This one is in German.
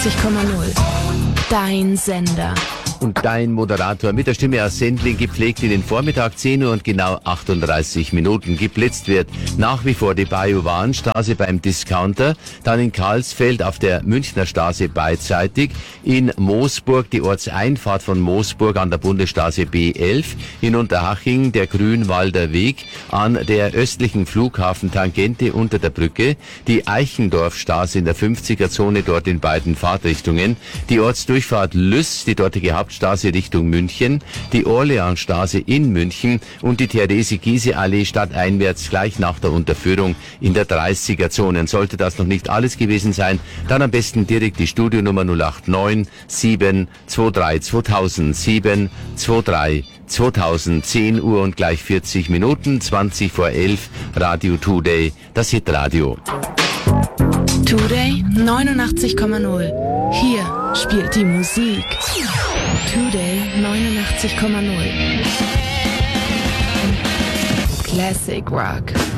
Dein Sender. Und dein Moderator mit der Stimme aus Sendling, gepflegt in den Vormittag, 10 Uhr und genau 38 Minuten. Geblitzt wird nach wie vor die Bayou-Warenstraße beim Discounter, dann in Karlsfeld auf der Münchner Straße beidseitig, in Moosburg die Ortseinfahrt von Moosburg an der Bundesstraße B11, in Unterhaching der Grünwalder Weg, an der östlichen Flughafentangente unter der Brücke, die Eichendorfstraße in der 50er-Zone dort in beiden Fahrtrichtungen, die Ortsdurchfahrt Lüss, die dortige Hauptstraße Richtung München, die Orleansstraße in München und die Therese-Giese-Allee stadteinwärts gleich nach der Unterführung in der 30er-Zone. Und sollte das noch nicht alles gewesen sein, dann am besten direkt die Studionummer 089 723 2000 723 2000, 10 Uhr und gleich 40 Minuten, 20 vor 11, Radio Today, das Hitradio. Today 89,0. Hier spielt die Musik. Today 89,0. Classic Rock.